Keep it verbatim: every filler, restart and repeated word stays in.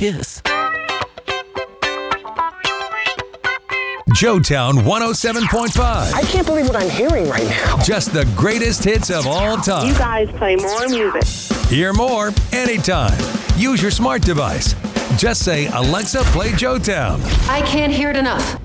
kiss. Joetown one oh seven point five. I can't believe what I'm hearing right now. Just the greatest hits of all time. You guys play more music. Hear more anytime. Use your smart device. Just say, Alexa, play Joetown. I can't hear it enough.